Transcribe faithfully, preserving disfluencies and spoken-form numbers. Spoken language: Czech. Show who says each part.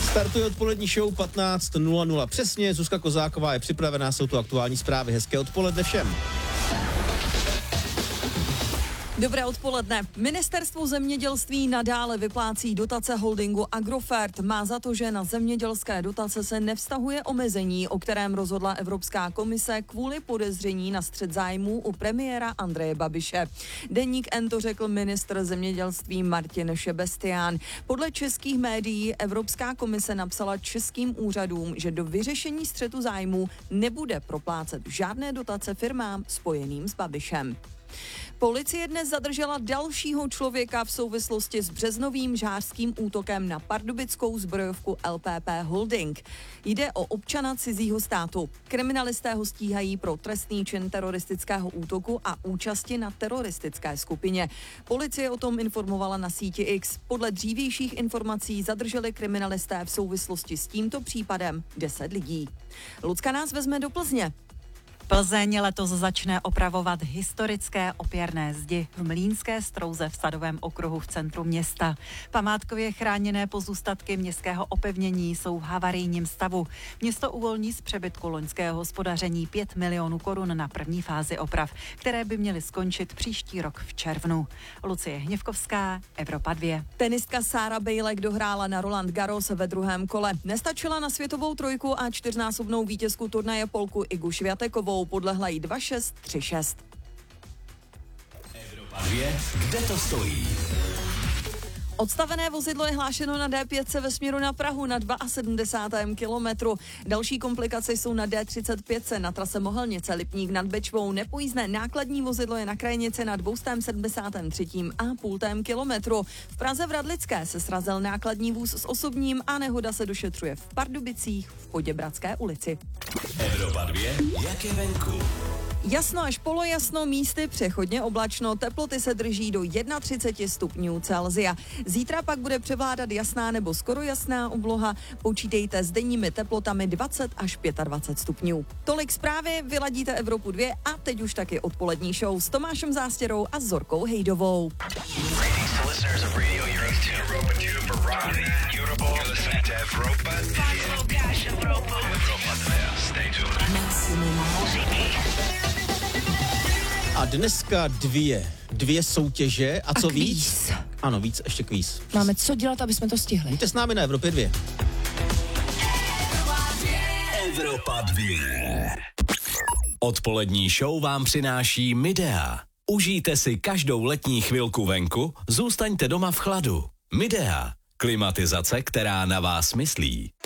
Speaker 1: Startuje odpolední show patnáct nula nula přesně, Zuzka Kozáková je připravená, jsou to aktuální zprávy, hezké odpoledne všem.
Speaker 2: Dobré odpoledne. Ministerstvo zemědělství nadále vyplácí dotace holdingu Agrofert. Má za to, že na zemědělské dotace se nevztahuje omezení, o kterém rozhodla Evropská komise kvůli podezření na střet zájmů u premiéra Andreje Babiše. Deník N to řekl ministr zemědělství Martin Šebestián. Podle českých médií Evropská komise napsala českým úřadům, že do vyřešení střetu zájmů nebude proplácet žádné dotace firmám spojeným s Babišem. Policie dnes zadržela dalšího člověka v souvislosti s březnovým žhářským útokem na pardubickou zbrojovku L P P Holding. Jde o občana cizího státu. Kriminalisté ho stíhají pro trestný čin teroristického útoku a účasti na teroristické skupině. Policie o tom informovala na síti X. Podle dřívějších informací zadrželi kriminalisté v souvislosti s tímto případem deset lidí. Lucka nás vezme do Plzně.
Speaker 3: Plzeň letos začne opravovat historické opěrné zdi v Mlýnské Strouze v Sadovém okruhu v centru města. Památkově chráněné pozůstatky městského opevnění jsou v havarijním stavu. Město uvolní z přebytku loňského hospodaření pět milionů korun na první fázi oprav, které by měly skončit příští rok v červnu. Lucie Hněvkovská, Evropa dva.
Speaker 2: Tenistka Sára Bejlek dohrála na Roland Garros ve druhém kole. Nestačila na světovou trojku a čtyřnásobnou vítězku turnaje Polku Igu Švětekovou. Podlehla jí dva šest, tři šest.
Speaker 4: Evropa dva, kde to stojí?
Speaker 2: Odstavené vozidlo je hlášeno na D pět ve směru na Prahu na sedmdesátém druhém kilometru. Další komplikace jsou na D třicet pět na trase Mohelnice Lipník nad Bečvou. Nepojízdné nákladní vozidlo je na krajnici na dvěstě sedmdesát tři a půl kilometru. V Praze v Radlické se srazil nákladní vůz s osobním a nehoda se došetřuje v Pardubicích v Poděbradské ulici.
Speaker 4: Evropa dva, jak je venku?
Speaker 2: Jasno až polojasno, místy přechodně oblačno, teploty se drží do třicet jedna stupňů Celsia. Zítra pak bude převládat jasná nebo skoro jasná obloha, počítejte s denními teplotami dvacet až dvacet pět stupňů. Tolik zprávy, vyladíte Evropu dva a teď už taky odpolední show s Tomášem Zástěrou a Zorkou Hejdovou.
Speaker 1: A dneska dvě, dvě soutěže a co
Speaker 5: a
Speaker 1: víc?
Speaker 5: Kvíz.
Speaker 1: Ano, víc, ještě kvíz.
Speaker 5: Máme co dělat, aby jsme to stihli.
Speaker 1: Buďte s námi na Evropě dva.
Speaker 4: Evropa dva. Odpolední show vám přináší Midea. Užijte si každou letní chvilku venku, zůstaňte doma v chladu. Midea. Klimatizace, která na vás myslí.